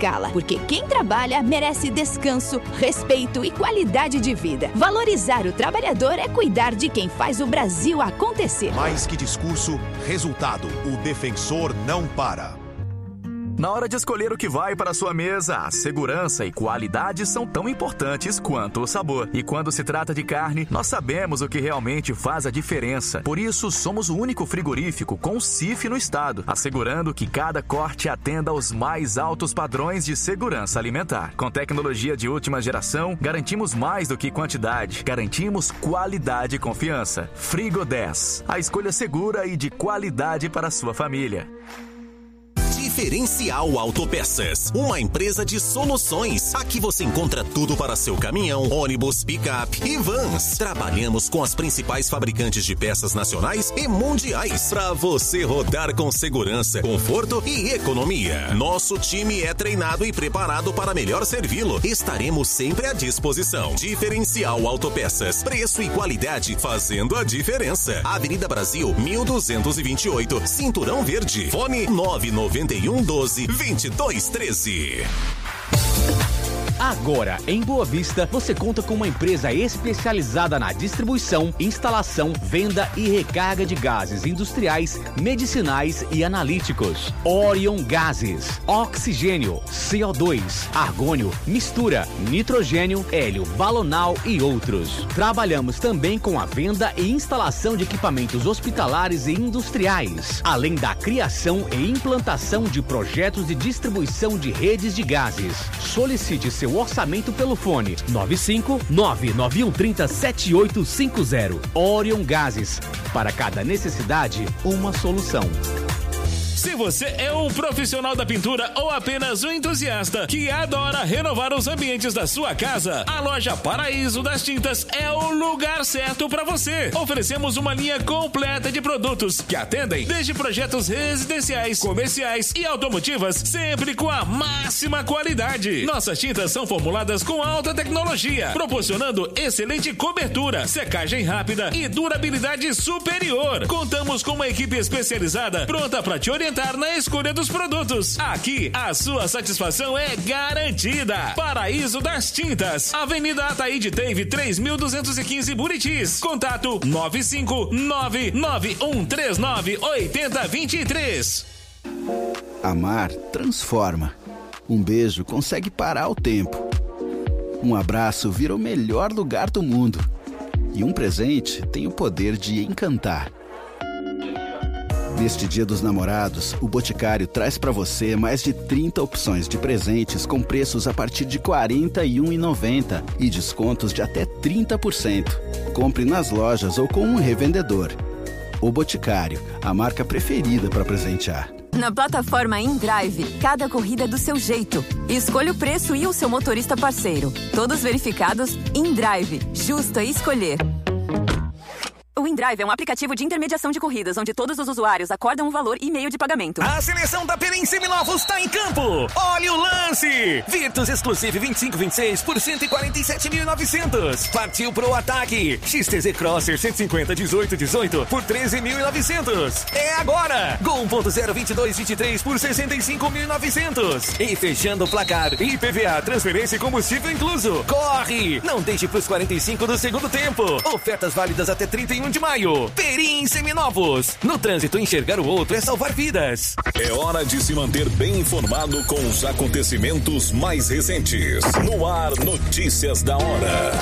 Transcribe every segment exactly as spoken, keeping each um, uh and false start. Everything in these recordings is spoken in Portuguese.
escala, porque quem trabalha merece descanso, respeito e qualidade de vida. Valorizar o trabalhador é cuidar de quem faz o Brasil acontecer. Mais que discurso, resultado. O defensor não para. Na hora de escolher o que vai para a sua mesa, a segurança e qualidade são tão importantes quanto o sabor. E quando se trata de carne, nós sabemos o que realmente faz a diferença. Por isso, somos o único frigorífico com C I F no estado, assegurando que cada corte atenda aos mais altos padrões de segurança alimentar. Com tecnologia de última geração, garantimos mais do que quantidade. Garantimos qualidade e confiança. Frigo dez, a escolha segura e de qualidade para a sua família. Diferencial Autopeças, uma empresa de soluções. Aqui você encontra tudo para seu caminhão, ônibus, picape e vans. Trabalhamos com as principais fabricantes de peças nacionais e mundiais para você rodar com segurança, conforto e economia. Nosso time é treinado e preparado para melhor servi-lo. Estaremos sempre à disposição. Diferencial Autopeças, preço e qualidade fazendo a diferença. Avenida Brasil, mil duzentos e vinte e oito, Cinturão Verde. Fone nove nove um doze, vinte e dois treze. Agora, em Boa Vista, você conta com uma empresa especializada na distribuição, instalação, venda e recarga de gases industriais, medicinais e analíticos. Orion Gases, oxigênio, C O dois, argônio, mistura, nitrogênio, hélio, balonal e outros. Trabalhamos também com a venda e instalação de equipamentos hospitalares e industriais, além da criação e implantação de projetos de distribuição de redes de gases. Solicite seu orçamento pelo fone nove cinco nove nove um três zero sete oito cinco zero. Orion Gases. Para cada necessidade, uma solução. Se você é um profissional da pintura ou apenas um entusiasta que adora renovar os ambientes da sua casa, a loja Paraíso das Tintas é o lugar certo para você. Oferecemos uma linha completa de produtos que atendem desde projetos residenciais, comerciais e automotivas, sempre com a máxima qualidade. Nossas tintas são formuladas com alta tecnologia, proporcionando excelente cobertura, secagem rápida e durabilidade superior. Contamos com uma equipe especializada pronta para te orientar na escolha dos produtos. Aqui, a sua satisfação é garantida. Paraíso das Tintas, Avenida Ataíde Teve, três mil duzentos e quinze, Buritis. Contato nove cinco nove nove um três nove oito zero dois três. Amar transforma. Um beijo consegue parar o tempo. Um abraço vira o melhor lugar do mundo. E um presente tem o poder de encantar. Neste Dia dos Namorados, o Boticário traz para você mais de trinta opções de presentes com preços a partir de quarenta e um reais e noventa centavos e descontos de até trinta por cento. Compre nas lojas ou com um revendedor. O Boticário, a marca preferida para presentear. Na plataforma InDrive, cada corrida é do seu jeito. Escolha o preço e o seu motorista parceiro. Todos verificados, InDrive, justo a escolher. O InDrive é um aplicativo de intermediação de corridas, onde todos os usuários acordam um valor e meio de pagamento. A seleção da Perim Seminovos está em campo. Olha o lance! Virtus Exclusive vinte e cinco vinte e seis por cento e quarenta e sete mil e novecentos. Partiu pro ataque. X T Z Crosser cento e cinquenta dezoito dezoito por treze mil e novecentos. É agora! Gol um ponto zero vinte e dois vinte e três por sessenta e cinco mil e novecentos. E fechando o placar, I P V A, transferência e combustível incluso. Corre! Não deixe pros quarenta e cinco do segundo tempo. Ofertas válidas até trinta e um de maio. Perim Seminovos. No trânsito, enxergar o outro é salvar vidas. É hora de se manter bem informado com os acontecimentos mais recentes. No ar, notícias da hora.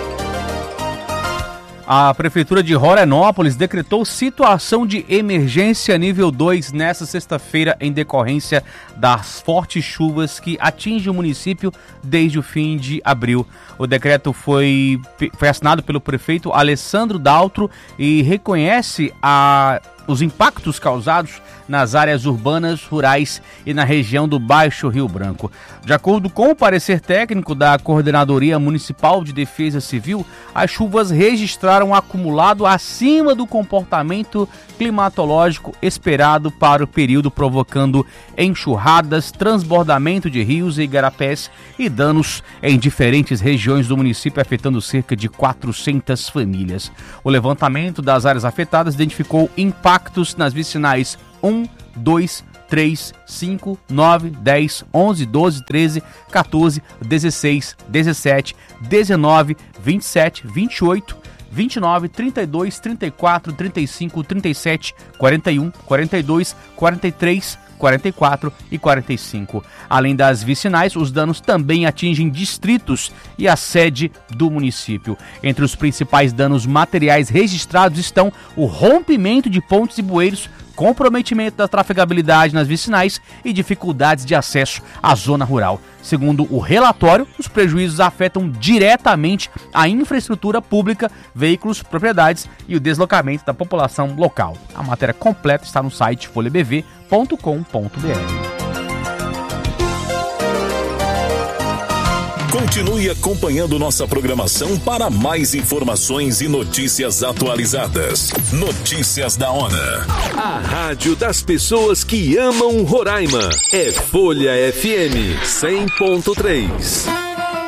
A Prefeitura de Roranópolis decretou situação de emergência nível dois nesta sexta-feira em decorrência das fortes chuvas que atingem o município desde o fim de abril. O decreto foi, foi assinado pelo prefeito Alessandro Daltro e reconhece a, os impactos causados nas áreas urbanas, rurais e na região do Baixo Rio Branco. De acordo com o parecer técnico da Coordenadoria Municipal de Defesa Civil, as chuvas registraram um acumulado acima do comportamento climatológico esperado para o período, provocando enxurradas, transbordamento de rios e igarapés e danos em diferentes regiões do município, afetando cerca de quatrocentas famílias. O levantamento das áreas afetadas identificou impactos nas vicinais um, dois, três, cinco, nove, dez, onze, doze, treze, quatorze, dezesseis, dezessete, dezenove, vinte e sete, vinte e oito, vinte e nove, trinta e dois, trinta e quatro, trinta e cinco, trinta e sete, quarenta e um, quarenta e dois, quarenta e três, quarenta e quatro e quarenta e cinco. Além das vicinais, os danos também atingem distritos e a sede do município. Entre os principais danos materiais registrados estão o rompimento de pontes e bueiros, comprometimento da trafegabilidade nas vicinais e dificuldades de acesso à zona rural. Segundo o relatório, os prejuízos afetam diretamente a infraestrutura pública, veículos, propriedades e o deslocamento da população local. A matéria completa está no site folha b v ponto com ponto b r. Continue acompanhando nossa programação para mais informações e notícias atualizadas. Notícias da Hora. A rádio das pessoas que amam Roraima é Folha F M cem ponto três.